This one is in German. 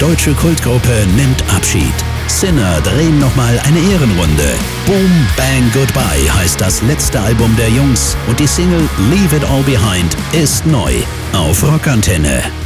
deutsche Kultgruppe nimmt Abschied. Sinner drehen nochmal eine Ehrenrunde. Boom Bang Goodbye heißt das letzte Album der Jungs und die Single Leave It All Behind ist neu auf Rockantenne.